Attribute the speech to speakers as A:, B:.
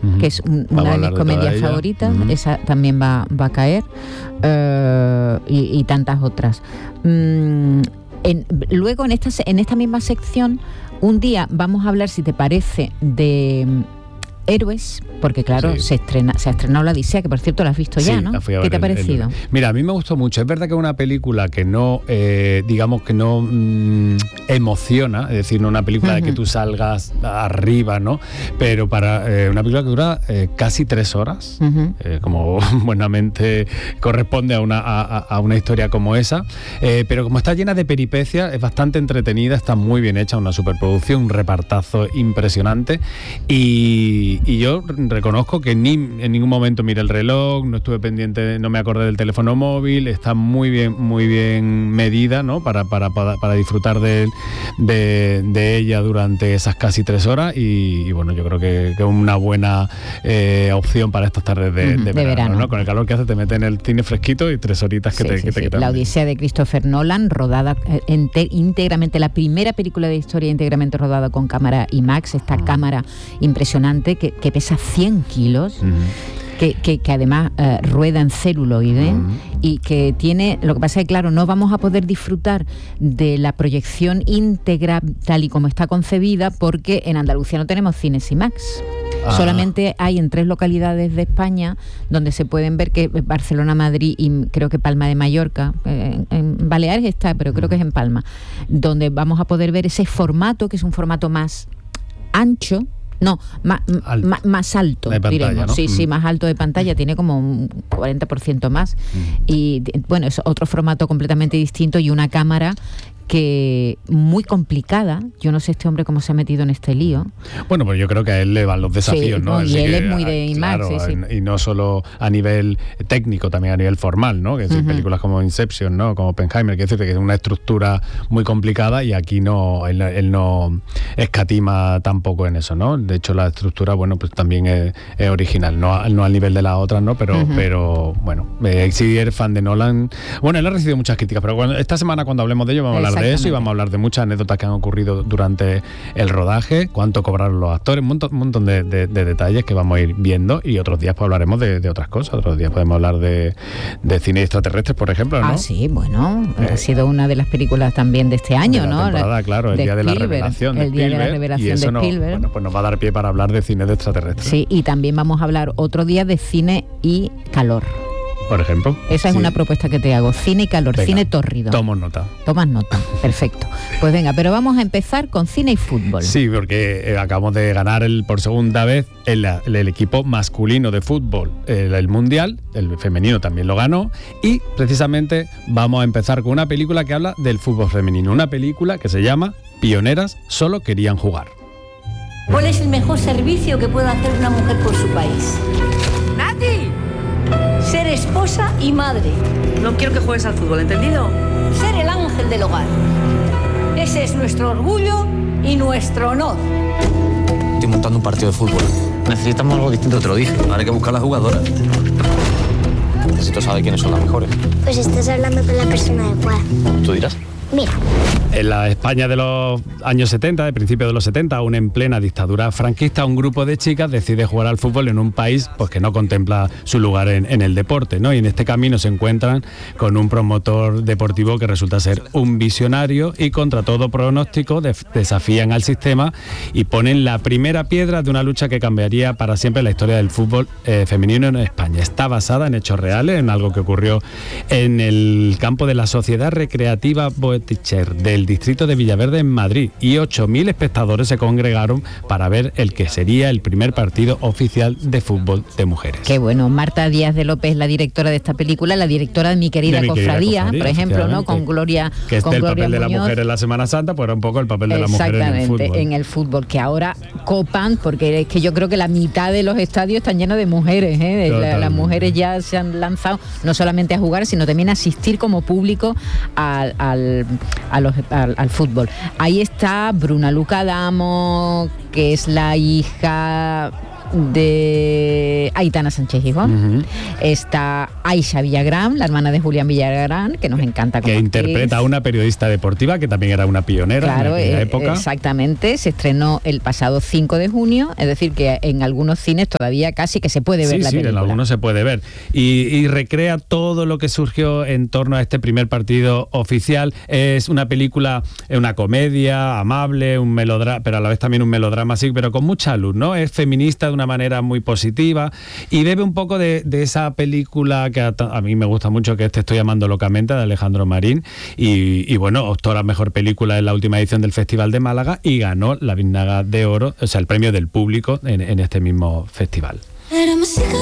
A: que es una de mis comedias favoritas. Esa también va a caer, y tantas otras. Luego en esta misma sección un día vamos a hablar, si te parece, de héroes, porque claro, se ha estrenado La Odisea, que por cierto la has visto ya, ¿no? ¿Qué te ha parecido?
B: Mira, a mí me gustó mucho. Es verdad que es una película que no, digamos que no emociona, es decir, no una película de que tú salgas arriba, ¿no? Pero para una película que dura casi 3 horas, como buenamente corresponde a una historia como esa, pero como está llena de peripecias, es bastante entretenida, está muy bien hecha, una superproducción, un repartazo impresionante, y yo reconozco que en ningún momento miré el reloj, no estuve pendiente, no me acordé del teléfono móvil, está muy bien medida, ¿no? Para disfrutar de ella durante esas casi 3 horas, y bueno, yo creo que es una buena opción para estas tardes de verano, ¿no? Con el calor que hace, te mete en el cine fresquito y 3 horitas que te quitan.
A: La Odisea de Christopher Nolan, rodada íntegramente, la primera película de historia íntegramente rodada con cámara IMAX, esta cámara impresionante que pesa 100 kilos, que además rueda en celuloide, y que tiene, lo que pasa es que claro, no vamos a poder disfrutar de la proyección íntegra tal y como está concebida, porque en Andalucía no tenemos cines IMAX. Solamente hay en 3 localidades de España donde se pueden ver, que Barcelona, Madrid y creo que Palma de Mallorca. En Baleares está, pero creo que es en Palma, donde vamos a poder ver ese formato, que es un formato más ancho. No, más alto,
B: de pantalla,
A: diremos.
B: ¿no?
A: Sí, más alto de pantalla, tiene como un 40% más. Y bueno, es otro formato completamente distinto, y una cámara que muy complicada. Yo no sé este hombre cómo se ha metido en este lío.
B: Bueno, pues yo creo que a él le van los desafíos, ¿no?
A: Y él es muy de IMAX,
B: claro, y no solo a nivel técnico, también a nivel formal, ¿no? Que es decir, películas como Inception, ¿no? Como Oppenheimer, que es decir, que es una estructura muy complicada, y aquí él no escatima tampoco en eso, ¿no? De hecho, la estructura, bueno, pues también es original, no al nivel de las otras, ¿no? Pero bueno, si eres fan de Nolan, bueno, él ha recibido muchas críticas, pero esta semana, cuando hablemos de ello, vamos a hablar de eso, y vamos a hablar de muchas anécdotas que han ocurrido durante el rodaje, cuánto cobraron los actores, un montón de detalles que vamos a ir viendo, y otros días pues hablaremos de otras cosas. Otros días podemos hablar de cine extraterrestres, por ejemplo, ¿no?
A: Sí, bueno, ha sido una de las películas también de este año,
B: de la temporada, claro, el día de la revelación de Spielberg,
A: el día de la revelación de Spielberg.
B: Bueno, pues nos va a dar pie para hablar de cine de extraterrestres.
A: Sí, y también vamos a hablar otro día de cine y calor.
B: Por ejemplo.
A: Esa es una propuesta que te hago, cine y calor, venga, cine tórrido.
B: Tomas nota,
A: perfecto. Pues venga, pero vamos a empezar con cine y fútbol.
B: Sí, porque acabamos de ganar por segunda vez el equipo masculino de fútbol, el Mundial, el femenino también lo ganó, y precisamente vamos a empezar con una película que habla del fútbol femenino, una película que se llama Pioneras solo querían jugar.
C: ¿Cuál es el mejor servicio que puede hacer una mujer por su país? ¡Nati! Ser esposa y madre.
D: No quiero que juegues al fútbol, ¿entendido?
C: Ser el ángel del hogar. Ese es nuestro orgullo y nuestro honor.
E: Estoy montando un partido de fútbol. Necesitamos algo distinto, te lo dije. Ahora hay que buscar a las jugadoras. Necesito saber quiénes son las mejores.
F: Pues estás hablando con la persona adecuada.
E: ¿Tú dirás?
F: Mira.
B: En la España de los años 70, de principios de los 70, aún en plena dictadura franquista, un grupo de chicas decide jugar al fútbol en un país pues que no contempla su lugar en el deporte, ¿no? Y en este camino se encuentran con un promotor deportivo que resulta ser un visionario, y contra todo pronóstico desafían al sistema y ponen la primera piedra de una lucha que cambiaría para siempre la historia del fútbol femenino en España. Está basada en hechos reales, en algo que ocurrió en el campo de la Sociedad Recreativa Boeticher del distrito de Villaverde en Madrid, y 8.000 espectadores se congregaron para ver el que sería el primer partido oficial de fútbol de mujeres.
A: Qué bueno. Marta Díaz de López, la directora de esta película, la directora de Mi Querida Cofradía, por ejemplo, ¿no? Con Gloria,
B: que es el papel de la
A: Muñoz.
B: mujer en la Semana Santa, pues era un poco el papel de la mujer en el fútbol.
A: En el fútbol, que ahora copan, porque es que yo creo que la mitad de los estadios están llenos de mujeres, las mujeres ya se han lanzado no solamente a jugar, sino también a asistir como público al fútbol. Ahí está Bruna Luca Adamo, que es la hija de Aitana Sánchez Gijón. Está Aisha Villagrán, la hermana de Julián Villagrán, que nos encanta como
B: que
A: actriz.
B: interpreta a una periodista deportiva que también era una pionera en aquella época.
A: Exactamente, se estrenó el pasado 5 de junio, es decir, que en algunos cines todavía casi que se puede ver la película.
B: Sí, en algunos se puede ver. Y recrea todo lo que surgió en torno a este primer partido oficial. Es una película, una comedia amable, un melodrama, pero a la vez también un melodrama así, pero con mucha luz, ¿no? Es feminista de una manera muy positiva y bebe un poco de esa película que a mí me gusta mucho, que Te estoy amando locamente, de Alejandro Marín, y bueno, optó a la mejor película en la última edición del Festival de Málaga y ganó la Biznaga de Oro, o sea, el premio del público en este mismo festival.